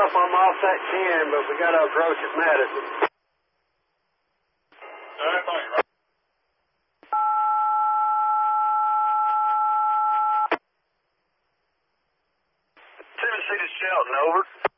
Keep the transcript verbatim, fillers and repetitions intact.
myself, I'm off that ten, but we got to approach at Madison. All right, fine. Tennessee to Shelton, over.